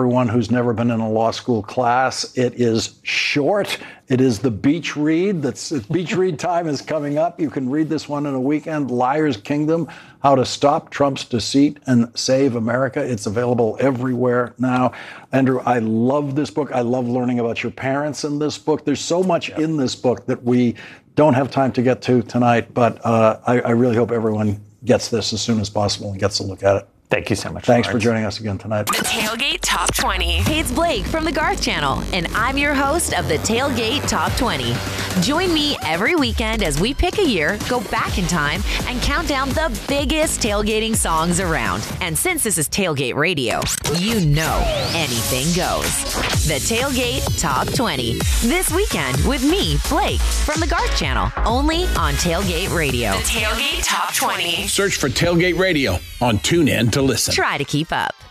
everyone who's never been in a law school class. It is short. It is the beach read. Beach read time is coming up. You can read this one in a weekend. Liar's Kingdom, How to Stop Trump's Deceit and Save America. It's available everywhere now. Andrew, I love this book. I love learning about your parents in this book. There's so much in this book that we don't have time to get to tonight, but I really hope everyone gets this as soon as possible and gets a look at it. Thank you so much. Thanks for joining us again tonight. The Tailgate Top 20. Hey, it's Blake from the Garth Channel, and I'm your host of the Tailgate Top 20. Join me every weekend as we pick a year, go back in time, and count down the biggest tailgating songs around. And since this is Tailgate Radio, you know anything goes. The Tailgate Top 20. This weekend with me, Blake, from the Garth Channel, only on Tailgate Radio. The Tailgate Top 20. Search for Tailgate Radio on TuneIn to listen. Try to keep up.